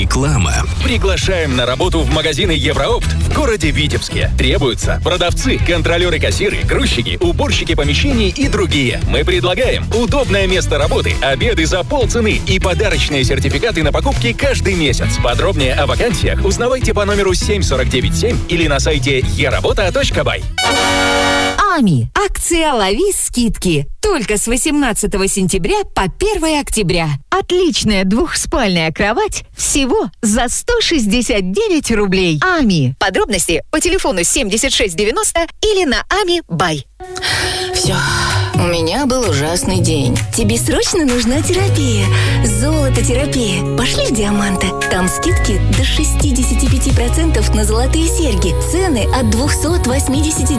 Реклама. Приглашаем на работу в магазины Евроопт в городе Витебске. Требуются продавцы, контролеры-кассиры, грузчики, уборщики помещений и другие. Мы предлагаем удобное место работы, обеды за полцены и подарочные сертификаты на покупки каждый месяц. Подробнее о вакансиях узнавайте по номеру 7497 или на сайте eRabota.by. АМИ. Акция «Лови скидки». Только с 18 сентября по 1 октября. Отличная двухспальная кровать всего за 169 рублей. АМИ. Подробности по телефону 7690 или на АМИ.бай. Все. У меня был ужасный день. Тебе срочно нужна терапия. Золототерапия. Пошли в Диаманты. Там скидки до 65% на золотые серьги. Цены от 289